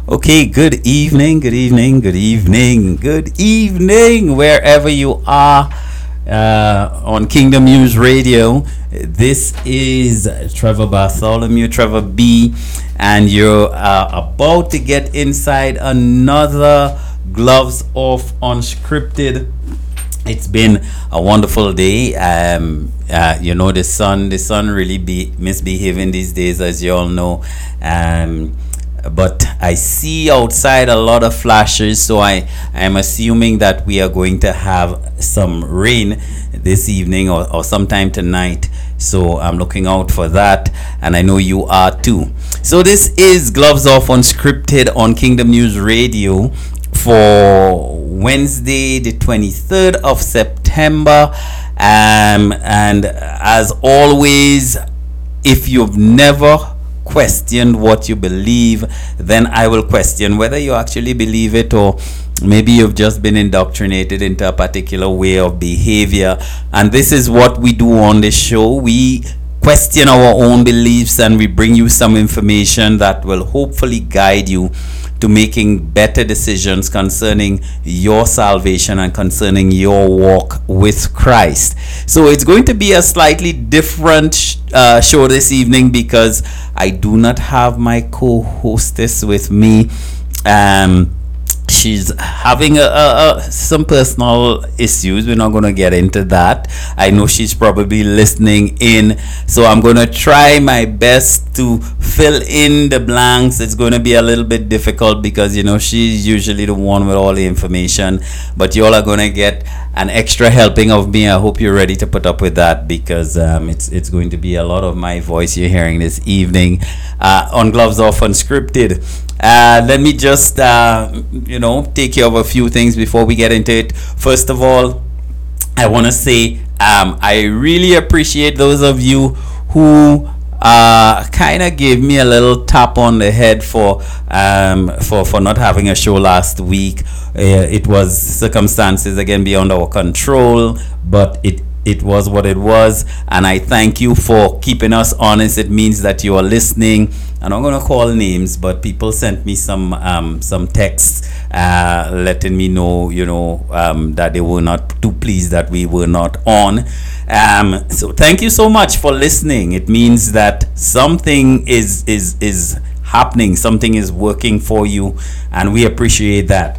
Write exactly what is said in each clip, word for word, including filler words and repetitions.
Okay, good evening, good evening, good evening, good evening, wherever you are uh, on Kingdom News Radio. This is Trevor Bartholomew, Trevor B, and you're uh, about to get inside another Gloves Off Unscripted. It's been a wonderful day. Um, uh, you know, the sun, the sun really be misbehaving these days, as you all know. Um, but I see outside a lot of flashes, so I am assuming that we are going to have some rain this evening or, or sometime tonight. So I'm looking out for that, and I know you are too. So this is Gloves Off Unscripted on Kingdom News Radio for Wednesday, the twenty-third of September. Um, and as always, if you've never questioned what you believe, then I will question whether you actually believe it, or maybe you've just been indoctrinated into a particular way of behavior. And this is what we do on this show. We question our own beliefs, and we bring you some information that will hopefully guide you to making better decisions concerning your salvation and concerning your walk with Christ. So it's going to be a slightly different uh, show this evening because I do not have my co-hostess with me. Um, she's having a, a, a, some personal issues. We're not going to get into that. I know she's probably listening in, so I'm going to try my best to fill in the blanks. It's going to be a little bit difficult because, you know, she's usually the one with all the information, but you all are going to get an extra helping of me. I hope you're ready to put up with that because um, it's it's going to be a lot of my voice you're hearing this evening uh, on Gloves Off Unscripted. Uh, let me just, uh, you know, take care of a few things before we get into it. First of all, I want to say um, I really appreciate those of you who uh, kind of gave me a little tap on the head for um, for for not having a show last week. Uh, it was circumstances again beyond our control, but it it was what it was, and I thank you for keeping us honest. It means that you are listening. I'm not going to call names, but people sent me some um, some texts uh, letting me know, you know, um, that they were not too pleased that we were not on. Um, so thank you so much for listening. It means that something is is is happening, something is working for you, and we appreciate that.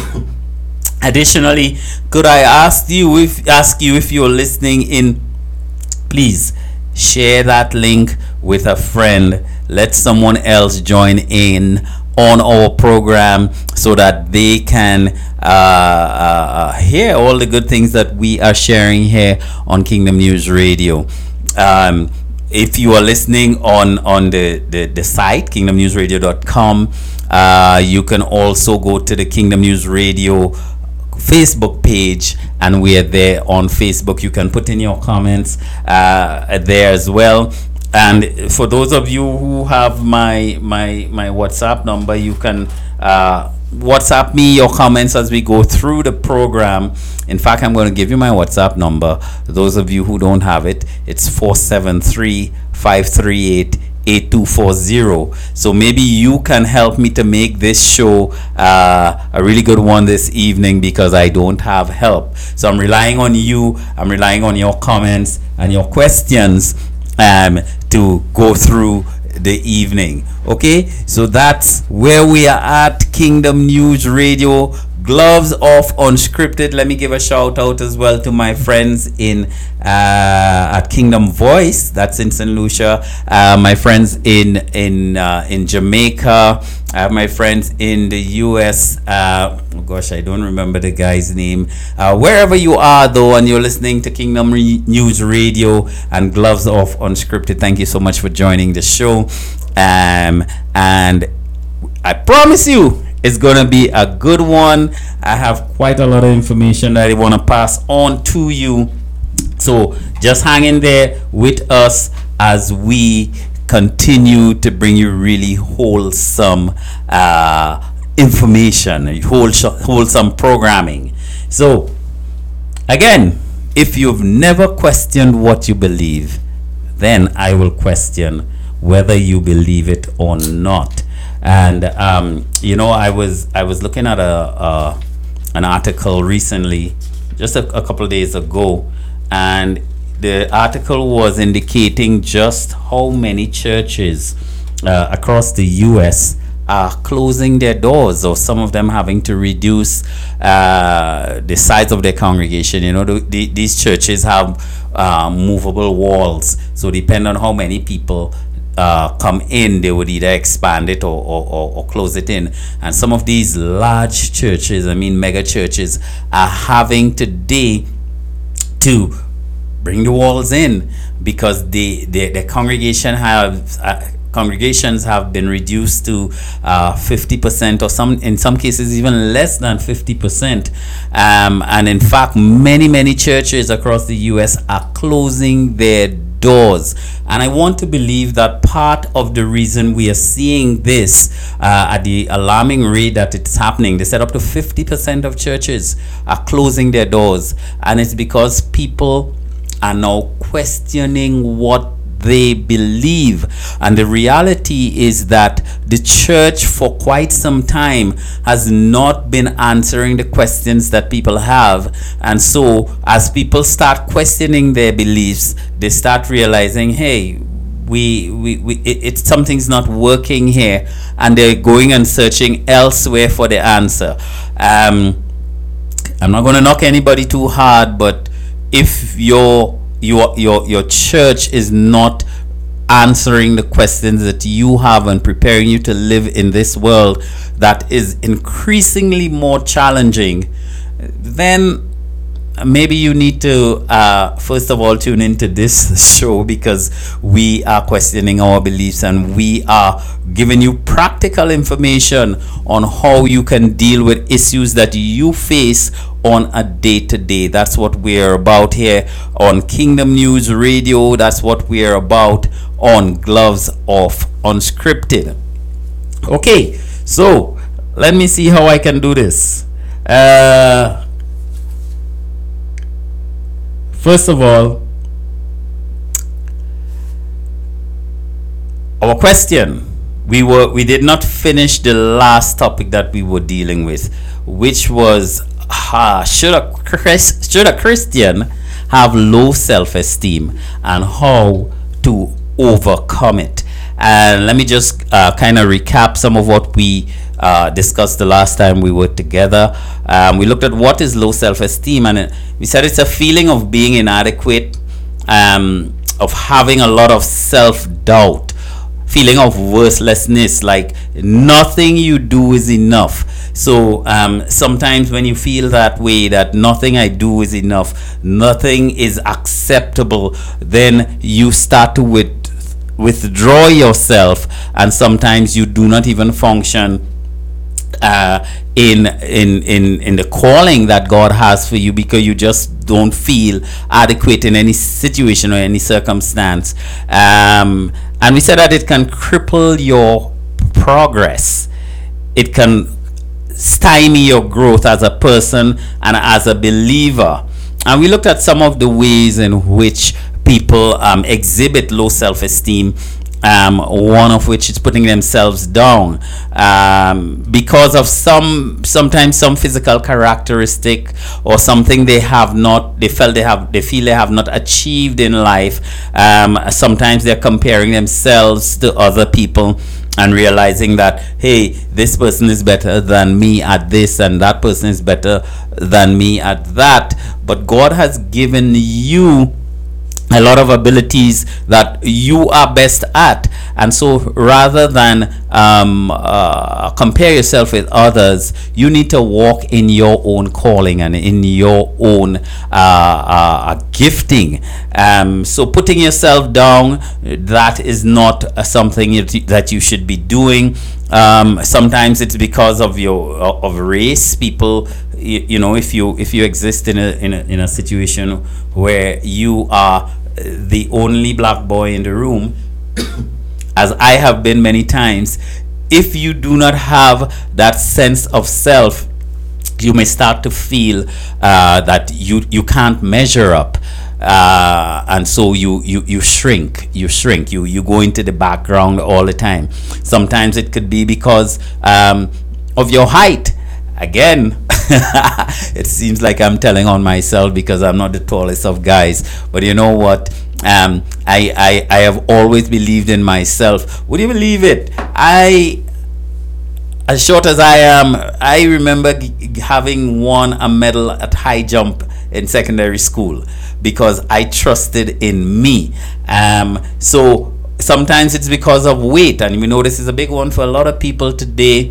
Additionally, could I ask you if ask you if you're listening in, please share that link with a friend. Let someone else join in on our program so that they can uh, uh, hear all the good things that we are sharing here on Kingdom News Radio. Um, if you are listening on on the, the, the site kingdom news radio dot com, uh, you can also go to the Kingdom News Radio Facebook page, and we are there on Facebook. You can put in your comments uh, there as well. And for those of you who have my my my WhatsApp number, you can uh, WhatsApp me your comments as we go through the program. In fact, I'm going to give you my WhatsApp number. Those of you who don't have it, it's four seven three, five three eight, eight two four zero. So maybe you can help me to make this show uh, a really good one this evening because I don't have help. So I'm relying on you. I'm relying on your comments and your questions um, to go through the evening. Okay, so that's where we are at Kingdom News Radio, Gloves Off Unscripted. Let me give a shout out as well to my friends in uh, at Kingdom Voice, that's in Saint Lucia. Uh, my friends in in uh, in Jamaica. I have my friends in the U S. Uh, oh gosh, I don't remember the guy's name. Uh, wherever you are though, and you're listening to Kingdom Re- News Radio and Gloves Off Unscripted, thank you so much for joining the show. Um, and I promise you, it's gonna be a good one. I have quite a lot of information that I want to pass on to you, so just hang in there with us as we continue to bring you really wholesome uh, information, wholesome programming. So again, if you've never questioned what you believe, then I will question whether you believe it or not. And um, you know, I was I was looking at a, a an article recently, just a, a couple of days ago, and the article was indicating just how many churches uh, across the U S are closing their doors, or some of them having to reduce uh, the size of their congregation. You know, the, the, these churches have uh, movable walls, so depending on how many people uh, come in, they would either expand it or, or, or, or close it in. And some of these large churches, I mean mega churches, are having today to bring the walls in because the the, the congregation have uh, congregations have been reduced to uh, fifty percent, or some in some cases even less than fifty percent, um, and in fact many many churches across the U S are closing their doors. And I want to believe that part of the reason we are seeing this uh, at the alarming rate that it's happening, they said up to fifty percent of churches are closing their doors, and it's because people are now questioning what they believe. And the reality is that the church for quite some time has not been answering the questions that people have. And so as people start questioning their beliefs, they start realizing, hey, we, we, we it, it something's not working here, and they're going and searching elsewhere for the answer. um I'm not going to knock anybody too hard, but if your your your your church is not answering the questions that you have and preparing you to live in this world that is increasingly more challenging, then maybe you need to uh, first of all tune into this show, because we are questioning our beliefs and we are giving you practical information on how you can deal with issues that you face on a day-to-day. That's what we're about here on Kingdom News Radio. That's what we're about on Gloves Off Unscripted. Okay, so let me see how I can do this. Uh, first of all, our question. We were we did not finish the last topic that we were dealing with, which was uh, should a Chris, should a Christian have low self-esteem and how to overcome it. And let me just uh, kind of recap some of what we uh, discussed the last time we were together. Um, we looked at what is low self-esteem, and it, we said it's a feeling of being inadequate, um, of having a lot of self-doubt, feeling of worthlessness, like nothing you do is enough. So um, sometimes when you feel that way, that nothing I do is enough, nothing is acceptable, then you start to with, withdraw yourself, and sometimes you do not even function uh, in, in, in, in the calling that God has for you, because you just don't feel adequate in any situation or any circumstance. Um, and we said that it can cripple your progress. It can stymie your growth as a person and as a believer. And we looked at some of the ways in which people um, exhibit low self-esteem, um, one of which is putting themselves down um, because of some sometimes some physical characteristic or something they have not they felt they have they feel they have not achieved in life. Um, sometimes they're comparing themselves to other people and realizing that, hey, this person is better than me at this, and that person is better than me at that. But God has given you a lot of abilities that you are best at, and so rather than um, uh, compare yourself with others, you need to walk in your own calling and in your own uh, uh, gifting. Um, so putting yourself down, that is not uh, something that you should be doing. Um, sometimes it's because of your of race. People, you, you know, if you if you exist in a in a in a situation where you are the only black boy in the room, as I have been many times, if you do not have that sense of self, you may start to feel uh, that you you can't measure up. uh, and so you, you you shrink, you shrink, you you go into the background all the time. Sometimes it could be because um, of your height. Again, it seems like I'm telling on myself because I'm not the tallest of guys, but you know what? Um, I, I I have always believed in myself. Would you believe it? I, as short as I am, I remember g- having won a medal at high jump in secondary school because I trusted in me. Um, so sometimes it's because of weight, and we know this is a big one for a lot of people today.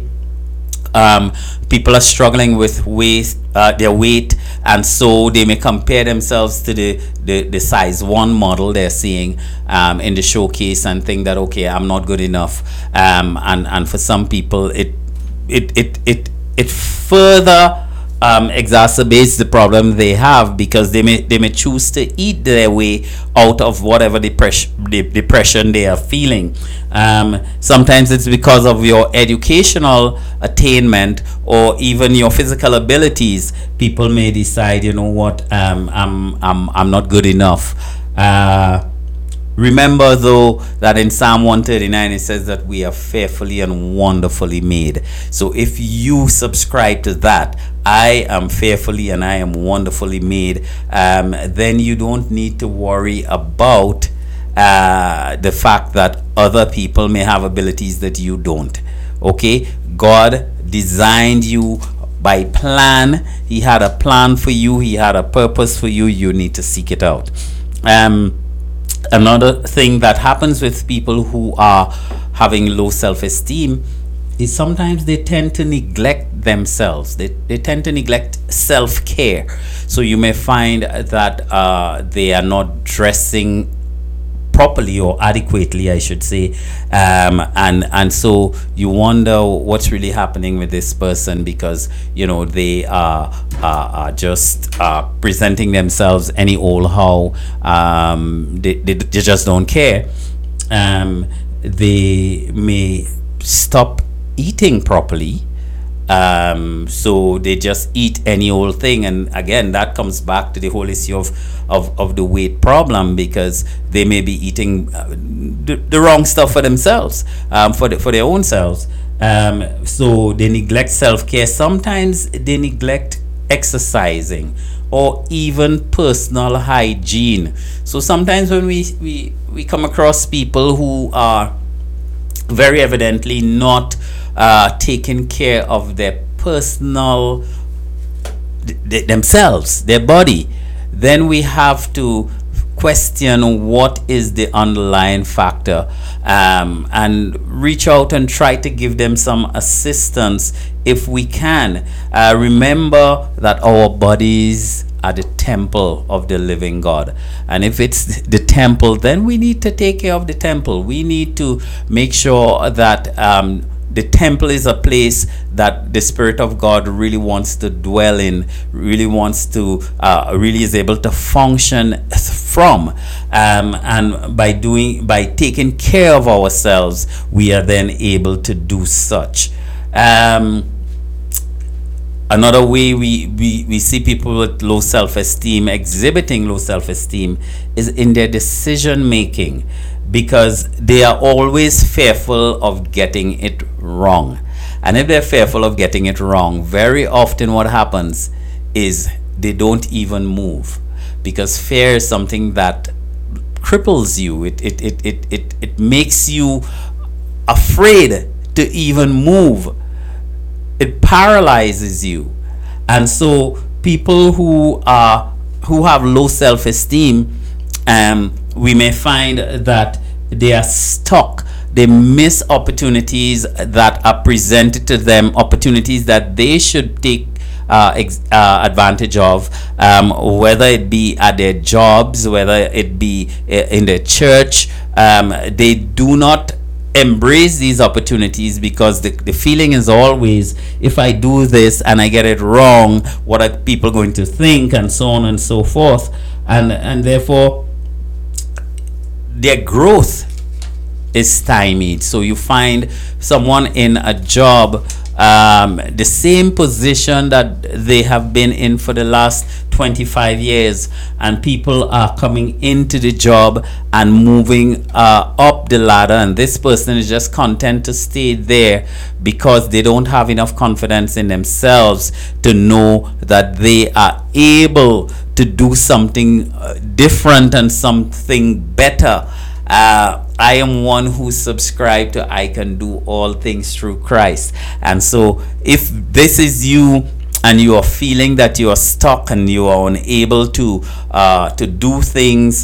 Um, people are struggling with weight, uh, their weight, and so they may compare themselves to the, the, the size one model they're seeing um, in the showcase and think that, okay, I'm not good enough. Um, and, and for some people, it it it it, it further um, exacerbates the problem they have, because they may they may choose to eat their way out of whatever depression the depression they are feeling. Um, sometimes it's because of your educational attainment or even your physical abilities. People may decide, you know what, um, I'm I'm I'm not good enough. Uh, Remember, though, that in Psalm one thirty-nine it says that we are fearfully and wonderfully made. So if you subscribe to that, I am fearfully and I am wonderfully made, um, then you don't need to worry about uh, the fact that other people may have abilities that you don't. Okay? God designed you by plan. He had a plan for you. He had a purpose for you. You need to seek it out. Um, Another thing that happens with people who are having low self-esteem is sometimes they tend to neglect themselves. They, they tend to neglect self-care. So you may find that uh, they are not dressing properly or adequately, I should say, um, and and so you wonder what's really happening with this person, because you know they are, are, are just uh, presenting themselves any old how. Um, they, they, they just don't care. Um, they may stop eating properly. Um, so they just eat any old thing, and again that comes back to the whole issue of of, of the weight problem, because they may be eating uh, the, the wrong stuff for themselves, um, for the, for their own selves. Um, so they neglect self-care. Sometimes they neglect exercising or even personal hygiene. So sometimes when we we, we come across people who are very evidently not uh, taking care of their personal th- themselves, their body, then we have to question what is the underlying factor, um, and reach out and try to give them some assistance if we can. Uh, remember that our bodies are the temple of the living God, and if it's the temple, then we need to take care of the temple. We need to make sure that um, the temple is a place that the Spirit of God really wants to dwell in, really wants to, uh, really is able to function from. Um, and by doing, by taking care of ourselves, we are then able to do such. Um, another way we, we, we see people with low self-esteem, exhibiting low self-esteem, is in their decision making, because they are always fearful of getting it wrong. And if they're fearful of getting it wrong, very often what happens is they don't even move, because fear is something that cripples you. It it it it it, it makes you afraid to even move. It paralyzes you. And so people who are who have low self-esteem, um we may find that they are stuck. They miss opportunities that are presented to them, opportunities that they should take uh, ex- uh, advantage of, um, whether it be at their jobs, whether it be in their church. Um, they do not embrace these opportunities because the, the feeling is always, if I do this and I get it wrong, what are people going to think, and so on and so forth. And, and therefore, their growth is stymied. So you find someone in a job um, the same position that they have been in for the last twenty-five years, and people are coming into the job and moving uh, up the ladder, and this person is just content to stay there because they don't have enough confidence in themselves to know that they are able to do something uh, different and something better. Uh, I am one who subscribed to I can do all things through Christ. And so if this is you and you are feeling that you are stuck and you are unable to uh, to do things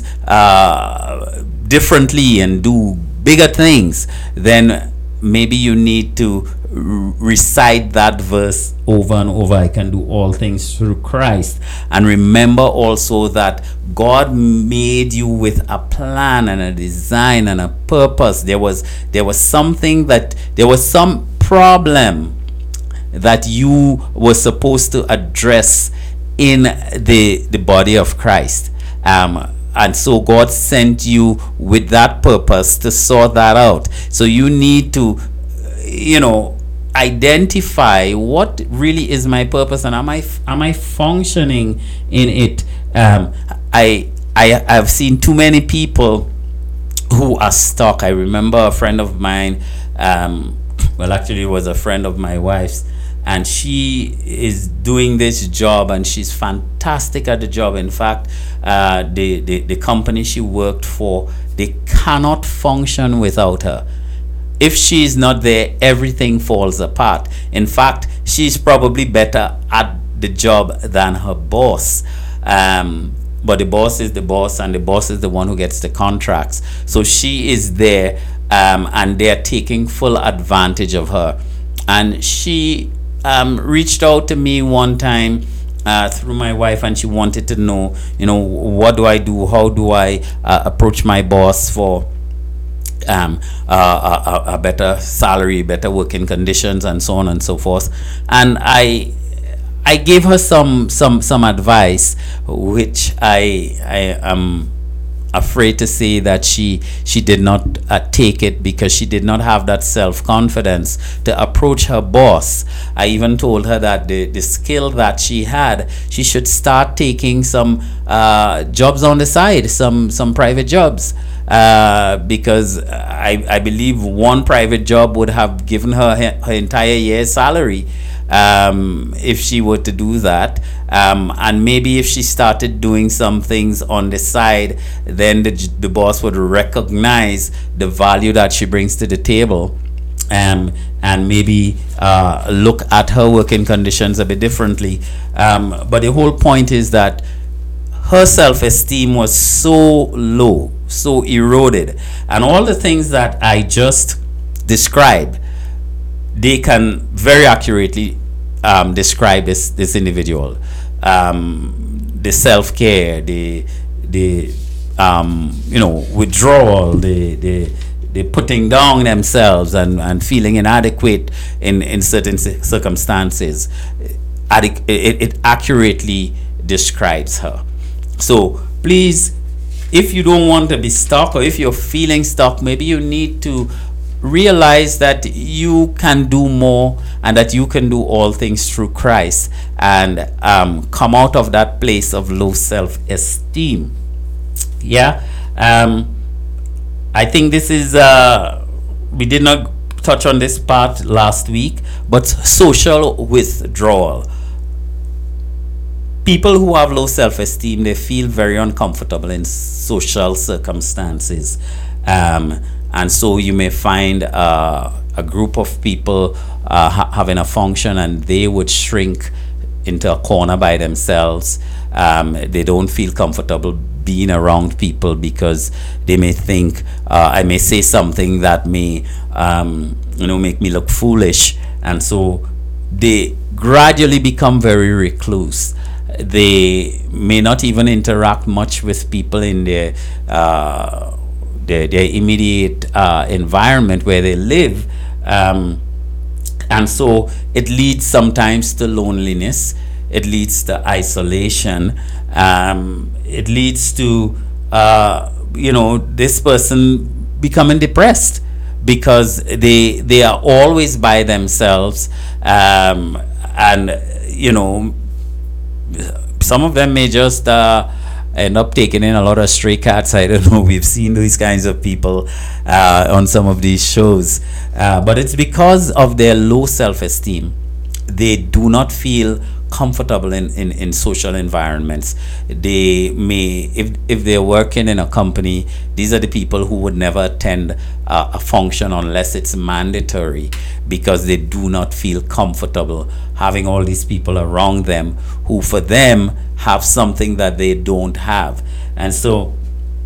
uh, differently and do bigger things, then maybe you need to recite that verse over and over. I can do all things through Christ. And remember also that God made you with a plan and a design and a purpose. There was there was something that there was some problem that you were supposed to address in the the body of Christ. Um, and so God sent you with that purpose to sort that out. So you need to, you know, identify what really is my purpose, and am I am I functioning in it. Um, I I I've seen too many people who are stuck. I remember a friend of mine. Um, well, actually, it was a friend of my wife's, and she is doing this job, and she's fantastic at the job. In fact, uh, the, the the company she worked for, they cannot function without her. If she's not there, everything falls apart. In fact, she's probably better at the job than her boss. Um, but the boss is the boss, and the boss is the one who gets the contracts. So she is there, um, and they're taking full advantage of her. And she um, reached out to me one time uh, through my wife, and she wanted to know, you know, what do I do? How do I uh, approach my boss for Um, uh, a, a better salary, better working conditions, and so on and so forth. And I, I gave her some some some advice, which I I am afraid to say that she she did not uh, take it, because she did not have that self-confidence to approach her boss. I even told her that the the skill that she had, she should start taking some uh, jobs on the side, some some private jobs. Uh, because I, I believe one private job would have given her her, her entire year's salary, um, if she were to do that. Um, and maybe if she started doing some things on the side, then the, the boss would recognize the value that she brings to the table, um, and maybe uh, look at her working conditions a bit differently. Um, but the whole point is that her self-esteem was so low, so eroded, and all the things that I just described, they can very accurately um, describe this this individual. Um, the self-care, the the um, you know withdrawal, the the the putting down themselves and, and feeling inadequate in, in certain circumstances. It, it, it accurately describes her. So please, if you don't want to be stuck, or if you're feeling stuck, maybe you need to realize that you can do more, and that you can do all things through Christ, and um, come out of that place of low self-esteem. Yeah. Um, I think this is, uh, we did not touch on this part last week, but social withdrawal. People who have low self-esteem, they feel very uncomfortable in social circumstances. Um, and so you may find uh, a group of people uh, ha- having a function, and they would shrink into a corner by themselves. Um, they don't feel comfortable being around people, because they may think uh, I may say something that may um, you know make me look foolish, and so they gradually become very recluse. They may not even interact much with people in their uh, their, their immediate uh, environment where they live, um, and so it leads sometimes to loneliness. It leads to isolation. Um, it leads to uh, you know this person becoming depressed, because they they are always by themselves, um, and you know, some of them may just uh, end up taking in a lot of stray cats. I don't know. We've seen these kinds of people uh, on some of these shows, uh, but it's because of their low self-esteem. They do not feel comfortable in, in, in social environments. They may, if, if they're working in a company, these are the people who would never attend uh, a function unless it's mandatory, because they do not feel comfortable having all these people around them who for them have something that they don't have. And so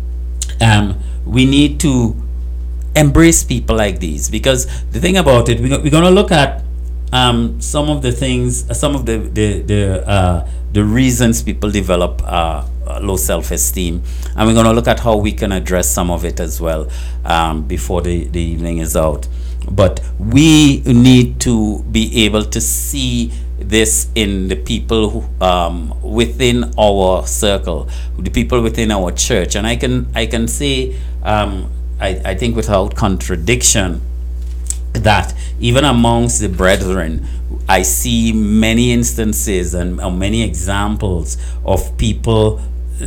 um, we need to embrace people like these, because the thing about it, we're, we're going to look at Um, some of the things, uh, some of the the the, uh, the reasons people develop uh, low self-esteem, and we're going to look at how we can address some of it as well um, before the, the evening is out. But we need to be able to see this in the people who, um, within our circle, the people within our church, and I can I can say um, I, I think without contradiction, that even amongst the brethren, I see many instances and uh, many examples of people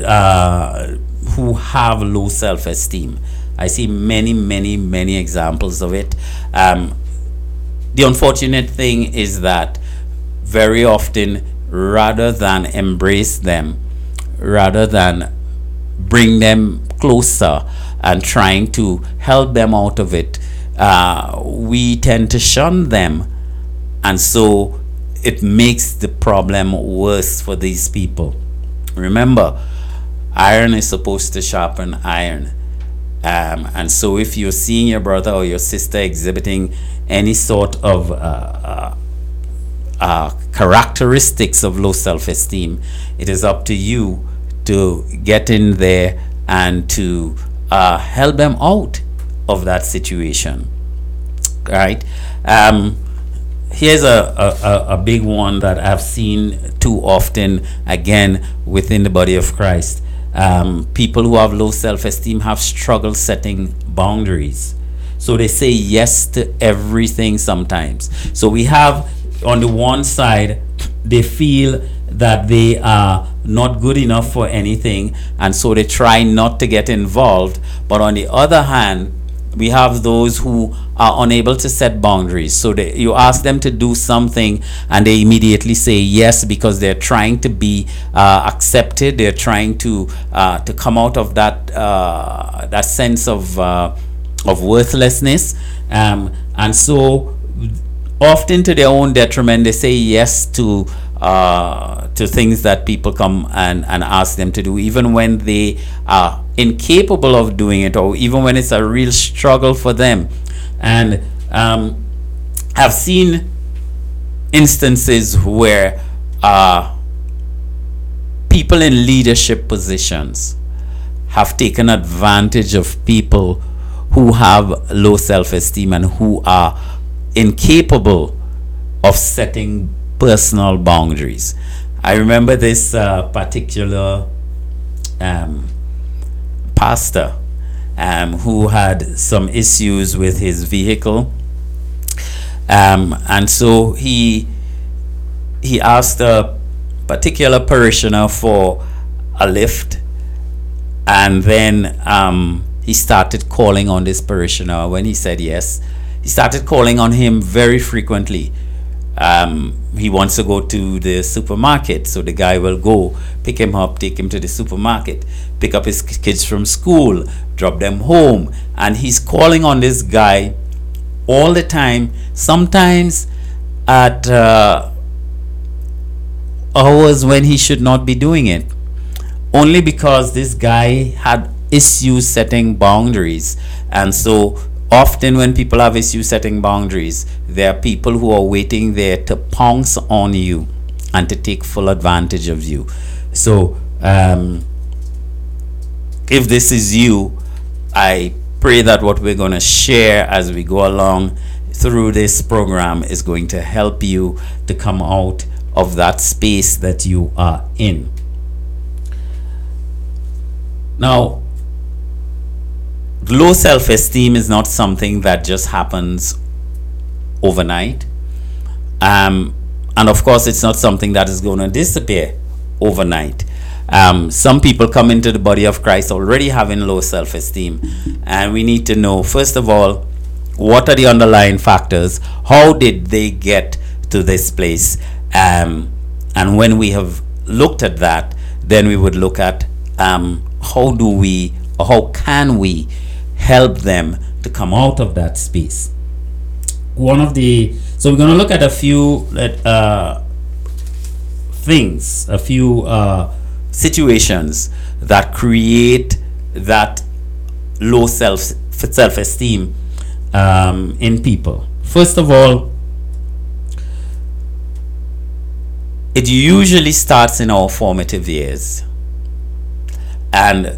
uh, who have low self-esteem. I see many, many, many examples of it. Um, the unfortunate thing is that very often, rather than embrace them, rather than bring them closer and trying to help them out of it, Uh, we tend to shun them, and so it makes the problem worse for these people. Remember, iron is supposed to sharpen iron, um, and so if you're seeing your brother or your sister exhibiting any sort of uh, uh, uh, characteristics of low self-esteem, it is up to you to get in there and to uh, help them out of that situation. Right? Um, here's a, a, a big one that I've seen too often, again, within the body of Christ. Um, people who have low self-esteem have struggle setting boundaries. So they say yes to everything sometimes. So we have, on the one side, they feel that they are not good enough for anything, and so they try not to get involved. But on the other hand, we have those who are unable to set boundaries. So they, you ask them to do something and they immediately say yes, because they're trying to be uh, accepted. They're trying to uh, to come out of that uh, that sense of uh, of worthlessness, um, and so often to their own detriment, they say yes to uh, to things that people come and, and ask them to do, even when they are incapable of doing it, or even when it's a real struggle for them. And um, I've seen instances where uh, people in leadership positions have taken advantage of people who have low self-esteem and who are incapable of setting personal boundaries. I remember this uh, particular um, pastor um, who had some issues with his vehicle, um, and so he he asked a particular parishioner for a lift, and then um, he started calling on this parishioner. When he said yes, he started calling on him very frequently. Um, he wants to go to the supermarket, so the guy will go pick him up, take him to the supermarket, pick up his kids from school, drop them home, and he's calling on this guy all the time, sometimes at uh, hours when he should not be doing it, only because this guy had issues setting boundaries. And so often when people have issues setting boundaries, there are people who are waiting there to pounce on you and to take full advantage of you. So um, if this is you, I pray that what we're going to share as we go along through this program is going to help you to come out of that space that you are in. Now, low self-esteem is not something that just happens overnight. Um, and of course, it's not something that is going to disappear overnight. Um, some people come into the body of Christ already having low self-esteem, and we need to know, first of all, what are the underlying factors? How did they get to this place? Um, and when we have looked at that, then we would look at um, how do we, or how can we help them to come out of that space. One of the, so we're going to look at a few uh, things, a few uh, situations that create that low self self-esteem um, in people. First of all, it usually starts in our formative years. And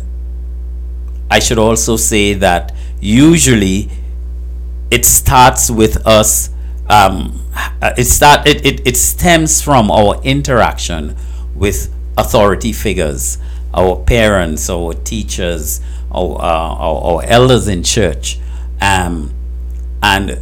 I should also say that usually it starts with us, um, it, start, it, it, it stems from our interaction with authority figures, our parents, our teachers, our, uh, our, our elders in church. Um, and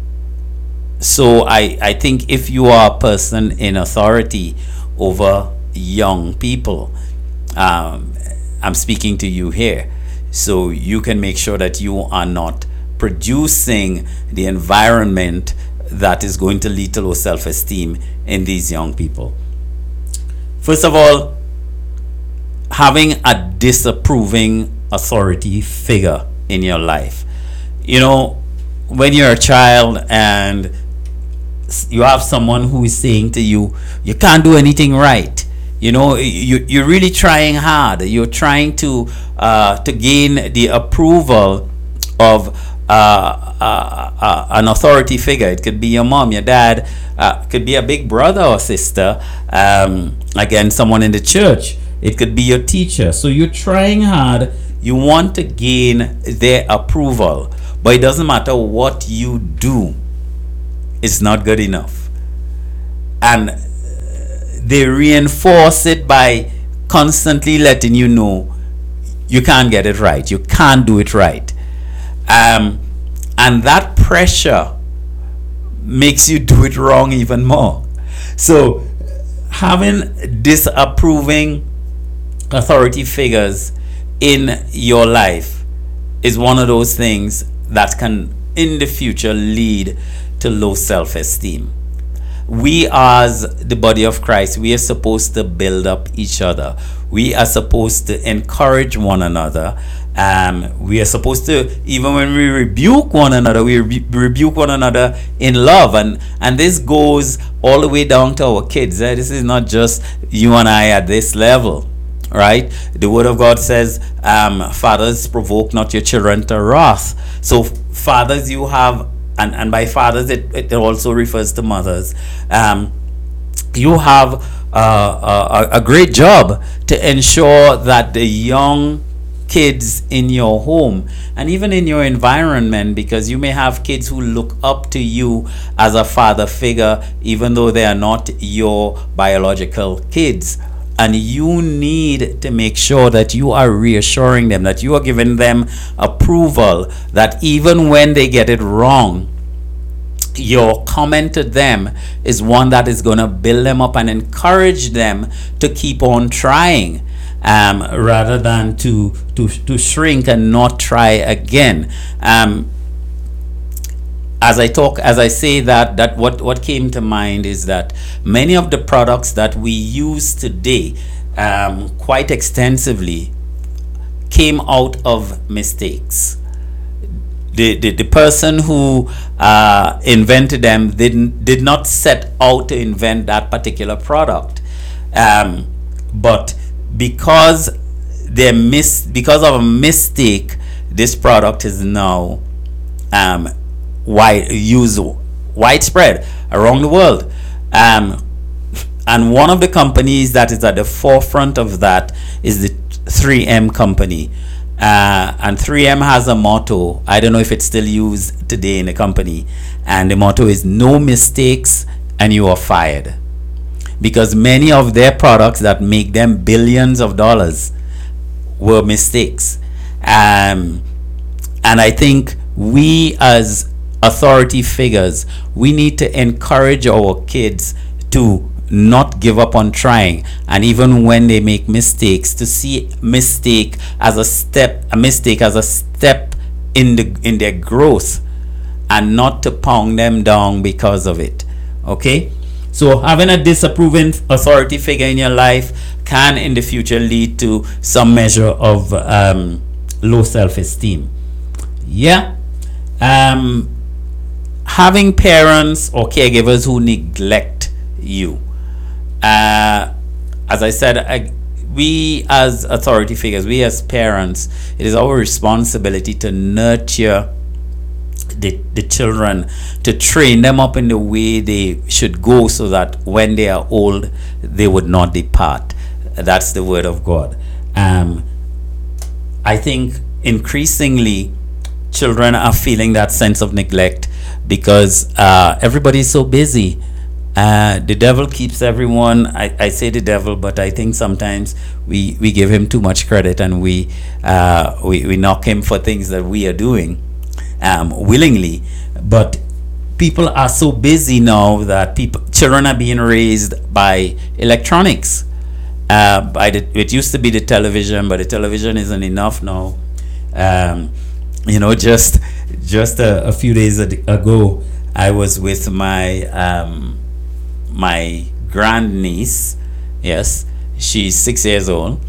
so I, I think if you are a person in authority over young people, um, I'm speaking to you here, so you can make sure that you are not producing the environment that is going to lead to low self-esteem in these young people. First of all, having a disapproving authority figure in your life. You know, when you're a child and you have someone who is saying to you, you can't do anything right. You know, you, you're really trying hard. You're trying to uh, to gain the approval of uh, uh, uh, an authority figure. It could be your mom, your dad, uh, could be a big brother or sister, um, again, someone in the church. It could be your teacher. So you're trying hard. You want to gain their approval, but it doesn't matter what you do. It's not good enough. And they reinforce it by constantly letting you know you can't get it right. You can't do it right. Um, and that pressure makes you do it wrong even more. So having disapproving authority figures in your life is one of those things that can in the future lead to low self-esteem. We as the body of Christ, we are supposed to build up each other. We are supposed to encourage one another. Um, we are supposed to, even when we rebuke one another, we re- rebuke one another in love. And, and this goes all the way down to our kids. Eh? This is not just you and I at this level, right? The word of God says, um, fathers, provoke not your children to wrath. So fathers, you have, and, and by fathers, it, it also refers to mothers. Um, you have uh, a, a great job to ensure that the young kids in your home and even in your environment, because you may have kids who look up to you as a father figure, even though they are not your biological kids. And you need to make sure that you are reassuring them, that you are giving them approval, that even when they get it wrong, your comment to them is one that is going to build them up and encourage them to keep on trying, um, rather than to, to, to shrink and not try again. Um, As I talk, as I say that, that what, what came to mind is that many of the products that we use today um, quite extensively came out of mistakes. The, the, the person who uh, invented them didn't did not set out to invent that particular product, um, but because they miss because of a mistake, this product is now um, wide used widespread around the world, um, and one of the companies that is at the forefront of that is the three M company, uh, and three M has a motto. I don't know if it's still used today in the company, and the motto is no mistakes and you are fired, because many of their products that make them billions of dollars were mistakes. um, And I think we as authority figures, we need to encourage our kids to not give up on trying, and even when they make mistakes, to see mistake as a step a mistake as a step in the in their growth, and not to pound them down because of it. Okay, so having a disapproving authority figure in your life can in the future lead to some measure of um, low self-esteem. Yeah. um, Having parents or caregivers who neglect you. Uh, as I said, I, we as authority figures, we as parents, it is our responsibility to nurture the, the children, to train them up in the way they should go, so that when they are old, they would not depart. That's the word of God. Um, I think increasingly children are feeling that sense of neglect because uh, everybody's so busy. Uh, the devil keeps everyone. I, I say the devil, but I think sometimes we, we give him too much credit, and we, uh, we we knock him for things that we are doing um, willingly. But people are so busy now that people children are being raised by electronics. Uh, by the, it used to be the television, but the television isn't enough now. Um, you know, just just a, a few days ago, I was with my um, my grandniece. Yes, she's six years old,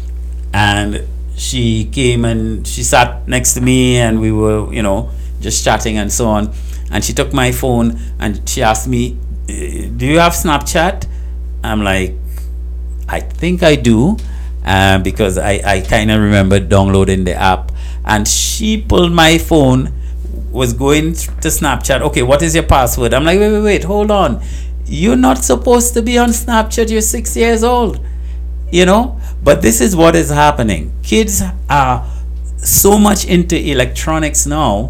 and she came and she sat next to me, and we were, you know, just chatting and so on. And she took my phone and she asked me, "Do you have Snapchat?" I'm like, "I think I do," uh, because I, I kind of remember downloading the app. And she pulled my phone, was going to Snapchat. "Okay, what is your password?" I'm like, wait, wait, wait, hold on. You're not supposed to be on Snapchat. You're six years old, you know? But this is what is happening. Kids are so much into electronics now,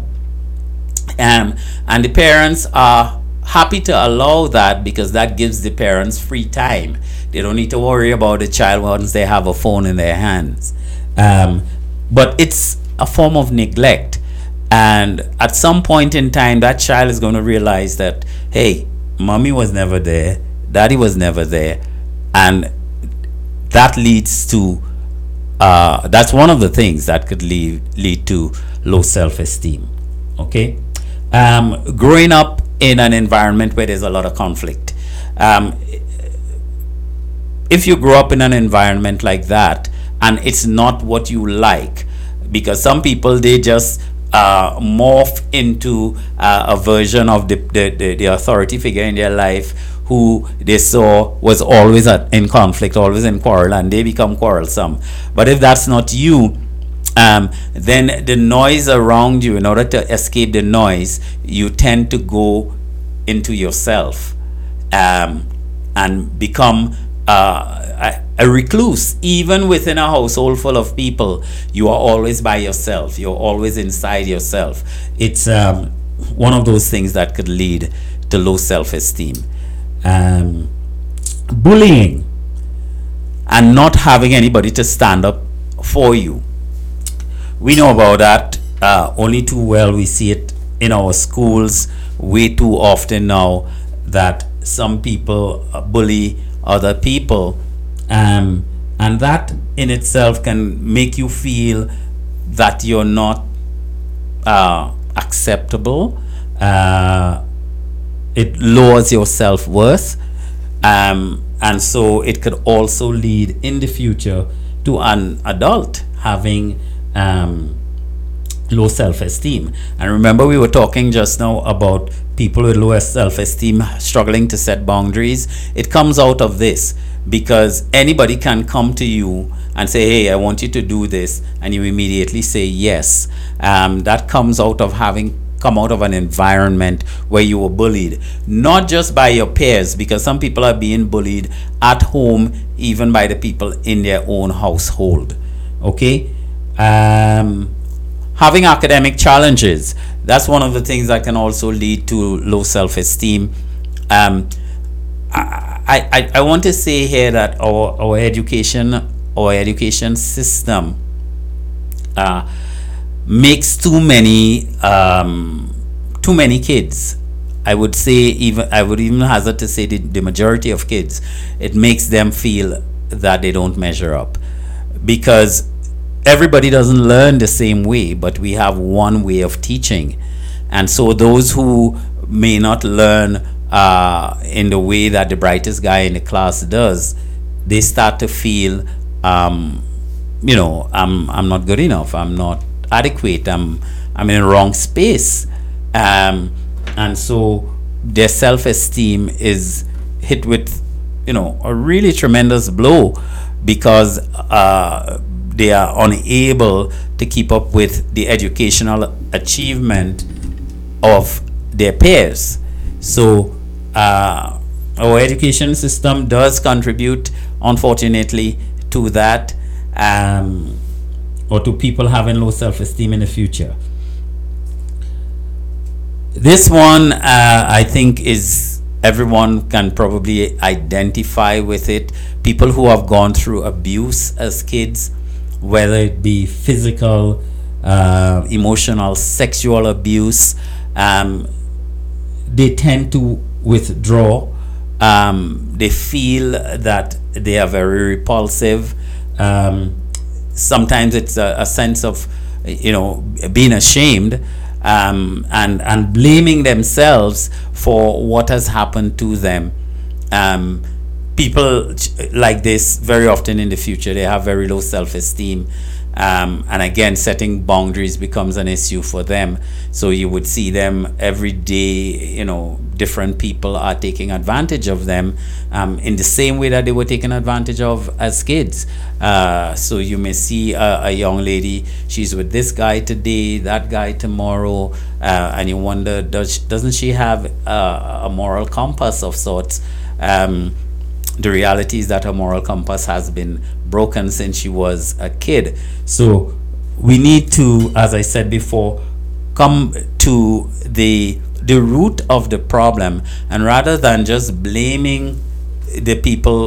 um, and the parents are happy to allow that because that gives the parents free time. They don't need to worry about the child once they have a phone in their hands. Um, but it's a form of neglect. And at some point in time, that child is going to realize that, hey, mommy was never there, daddy was never there. And that leads to, uh, that's one of the things that could lead, lead to low self-esteem. Okay? Um, growing up in an environment where there's a lot of conflict. Um, if you grow up in an environment like that and it's not what you like, because some people, they just uh, morph into uh, a version of the, the, the, the authority figure in their life who they saw was always at, in conflict, always in quarrel, and they become quarrelsome. But if that's not you, um, then the noise around you, in order to escape the noise, you tend to go into yourself um, and become uh, a, a recluse. Even within a household full of people, you are always by yourself. You're always inside yourself. It's um, one of those things that could lead to low self-esteem. Um, bullying and not having anybody to stand up for you. We know about that uh, only too well. We see it in our schools way too often now, that some people bully other people, um, and that in itself can make you feel that you're not uh, acceptable. Uh, it lowers your self-worth, um, and so it could also lead in the future to an adult having um, low self-esteem. And remember, we were talking just now about people with low self-esteem struggling to set boundaries. It comes out of this, because anybody can come to you and say, hey, I want you to do this, and you immediately say yes. Um, that comes out of having come out of an environment where you were bullied, not just by your peers, because some people are being bullied at home, even by the people in their own household. Okay? Um, having academic challenges, that's one of the things that can also lead to low self-esteem. Um, I, I, I want to say here that our, our education, our education system uh, makes too many um, too many kids. I would say even I would even hazard to say the, the majority of kids, it makes them feel that they don't measure up, because everybody doesn't learn the same way, but we have one way of teaching. And so those who may not learn uh, in the way that the brightest guy in the class does, they start to feel, um, you know, I'm I'm not good enough. I'm not adequate. I'm I'm in the wrong space, um, and so their self-esteem is hit with, you know, a really tremendous blow, because uh, they are unable to keep up with the educational achievement of their peers. So uh, our education system does contribute, unfortunately, to that, um, or to people having low self-esteem in the future. This one, uh, I think, is everyone can probably identify with it. People who have gone through abuse as kids, whether it be physical, uh, emotional, sexual abuse, um, they tend to withdraw. Um, they feel that they are very repulsive. Um, sometimes it's a, a sense of, you know, being ashamed, um, and and blaming themselves for what has happened to them. Um, people like this, very often in the future, they have very low self-esteem. Um, and again, setting boundaries becomes an issue for them. So you would see them every day, you know, different people are taking advantage of them, um, in the same way that they were taken advantage of as kids. Uh, so you may see a, a young lady, she's with this guy today, that guy tomorrow, uh, and you wonder, does, doesn't she have a, a moral compass of sorts? Um, the reality is that her moral compass has been broken since she was a kid. So we need to, as I said before, come to the the root of the problem, and rather than just blaming the people